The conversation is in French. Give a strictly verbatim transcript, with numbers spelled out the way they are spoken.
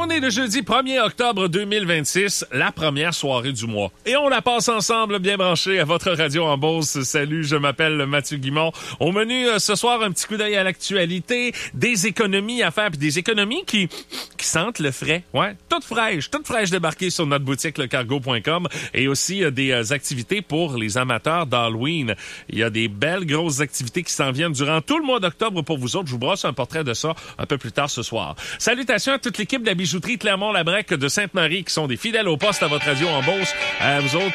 On est le jeudi premier octobre deux mille vingt-six, la première soirée du mois. Et on la passe ensemble, bien branchée à votre radio en Beauce. Salut, je m'appelle Mathieu Guimond. Au menu euh, ce soir, un petit coup d'œil à l'actualité, des économies à faire, puis des économies qui qui sentent le frais. Ouais, toutes fraîches, toutes fraîches débarquées sur notre boutique lecargo point com et aussi euh, des euh, activités pour les amateurs d'Halloween. Il y a des belles grosses activités qui s'en viennent durant tout le mois d'octobre pour vous autres. Je vous brosse un portrait de ça un peu plus tard ce soir. Salutations à toute l'équipe de la bijouterie Clermont-Labrec de Sainte-Marie qui sont des fidèles au poste à votre radio en Beauce. Euh, vous autres,